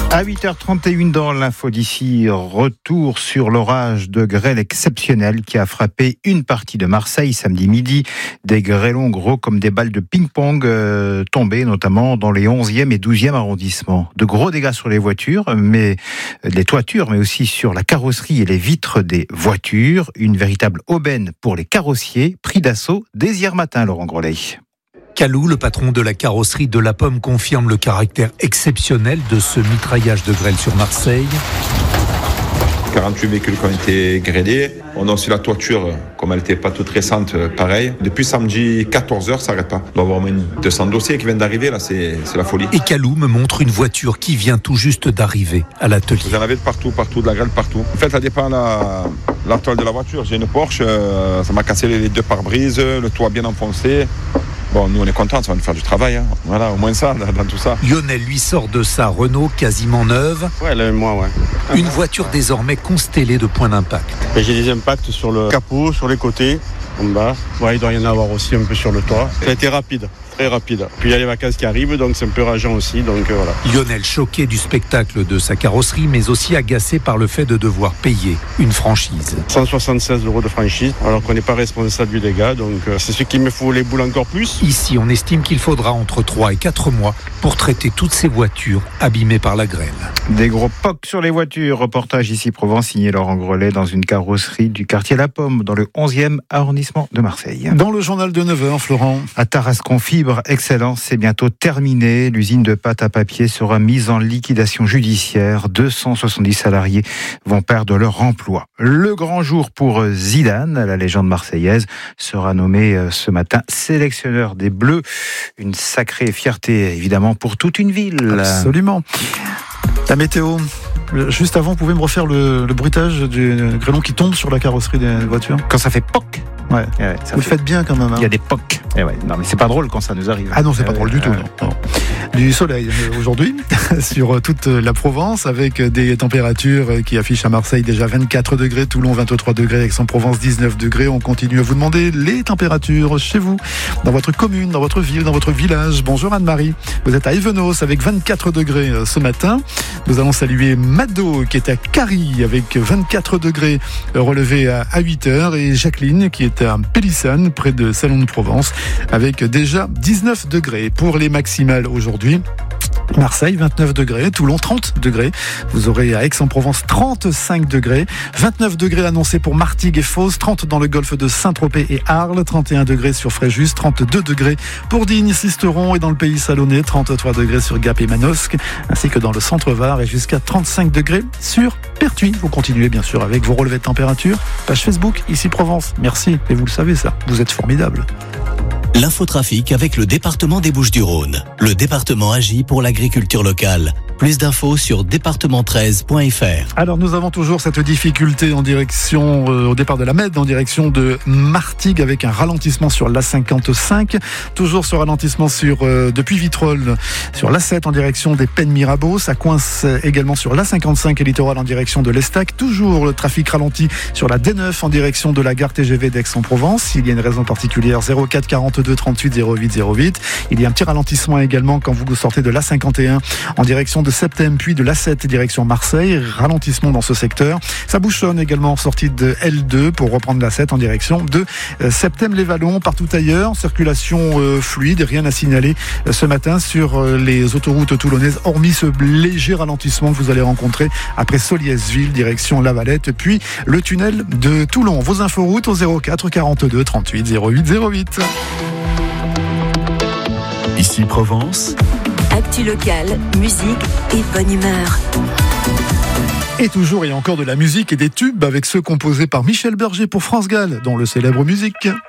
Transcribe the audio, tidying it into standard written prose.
À 8h31 dans l'info d'ici, retour sur l'orage de grêle exceptionnel qui a frappé une partie de Marseille samedi midi. Des grêlons gros comme des balles de ping-pong tombés notamment dans les 11e et 12e arrondissements. De gros dégâts sur les voitures, mais les toitures, mais aussi sur la carrosserie et les vitres des voitures. Une véritable aubaine pour les carrossiers, pris d'assaut dès hier matin, Laurent Grellet. Calou, le patron de la carrosserie de la Pomme, confirme le caractère exceptionnel de ce mitraillage de grêle sur Marseille. 48 véhicules qui ont été grêlés. On a aussi la toiture, comme elle n'était pas toute récente, pareil. Depuis samedi 14h, ça n'arrête pas. On doit avoir au moins 200 dossiers qui viennent d'arriver, là, c'est la folie. Et Calou me montre une voiture qui vient tout juste d'arriver à l'atelier. Vous en avez de partout, de la grêle partout. En fait, ça dépend la toile de la voiture. J'ai une Porsche, ça m'a cassé les deux pare-brises, le toit bien enfoncé. Bon, nous on est contents, ça va nous faire du travail. Hein. Voilà, au moins ça, dans tout ça. Lionel lui sort de sa Renault quasiment neuve. Ouais, là, moi, ouais. Une voiture désormais constellée de points d'impact. J'ai des impacts sur le capot, sur les côtés, en bas. Ouais, il doit y en avoir aussi un peu sur le toit. Ça a été rapide. Très rapide. Puis il y a les vacances qui arrivent, donc c'est un peu rageant aussi, donc voilà. Lionel choqué du spectacle de sa carrosserie, mais aussi agacé par le fait de devoir payer une franchise. 176 € de franchise, alors qu'on n'est pas responsable du dégât, donc c'est ce qui me fout les boules encore plus. Ici, on estime qu'il faudra entre 3 et 4 mois pour traiter toutes ces voitures abîmées par la grêle. Des gros pocs sur les voitures. Reportage ici Provence, signé Laurent Grellet dans une carrosserie du quartier La Pomme, dans le 11e arrondissement de Marseille. Dans le journal de 9h, Florent. À Tarascon Fibre Excellence, c'est bientôt terminé. L'usine de pâte à papier sera mise en liquidation judiciaire. 270 salariés vont perdre leur emploi. Le grand jour pour Zidane, la légende marseillaise, sera nommé ce matin sélectionneur des Bleus. Une sacrée fierté, évidemment, pour toute une ville. Absolument. La météo. Juste avant, vous pouvez me refaire le bruitage du grêlon qui tombe sur la carrosserie des voitures? Quand ça fait poc. Ouais. Vous le faites bien quand même. Hein. Il y a des pocs. Non, mais c'est pas drôle quand ça nous arrive. Ah non, c'est pas drôle du tout. Non. Du soleil aujourd'hui sur toute la Provence, avec des températures qui affichent à Marseille déjà 24 degrés, Toulon 23 degrés, Aix-en-Provence 19 degrés. On continue à vous demander les températures chez vous, dans votre commune, dans votre ville, dans votre village. Bonjour Anne-Marie, vous êtes à Evenos avec 24 degrés ce matin. Nous allons saluer Mado qui est à Carry avec 24 degrés relevé à 8h, et Jacqueline qui est à Pélissane près de Salon de Provence avec déjà 19 degrés pour les maximales aujourd'hui. Marseille 29 degrés, Toulon 30 degrés, vous aurez à Aix-en-Provence 35 degrés, 29 degrés annoncés pour Martigues et Fos, 30 dans le golfe de Saint-Tropez et Arles, 31 degrés sur Fréjus, 32 degrés pour Digne, Sisteron, et dans le pays salonnais 33 degrés sur Gap et Manosque, ainsi que dans le centre Var, et jusqu'à 35 degrés sur Pertuis. Vous continuez bien sûr avec vos relevés de température, page Facebook ici Provence. Merci, et vous le savez ça, vous êtes formidables. L'infotrafic avec le département des Bouches-du-Rhône. Le département agit pour l'agriculture locale. Plus d'infos sur département13.fr. Alors nous avons toujours cette difficulté en direction au départ de la Med, en direction de Martigues, avec un ralentissement sur l'A55. Toujours ce ralentissement depuis Vitrolles sur l'A7 en direction des Pennes Mirabeau. Ça coince également sur l'A55 et littoral en direction de l'Estac. Toujours le trafic ralenti sur la D9 en direction de la gare TGV d'Aix-en-Provence. S'il y a une raison particulière, 04 42 38 08 08. Il y a un petit ralentissement également quand vous sortez de l'A51 en direction de Septem, puis de l'A7 direction Marseille. Ralentissement dans ce secteur. Ça bouchonne également en sortie de L2 pour reprendre l'A7 en direction de Septem-les-Vallons. Partout ailleurs, circulation fluide, rien à signaler ce matin sur les autoroutes toulonnaises, hormis ce léger ralentissement que vous allez rencontrer après Soliès-Ville, direction La Valette, puis le tunnel de Toulon. Vos inforoutes au 04 42 38 08 08. Ici Provence. Actu locale, musique et bonne humeur. Et toujours et encore de la musique et des tubes avec ceux composés par Michel Berger pour France Gall, dont le célèbre Musique.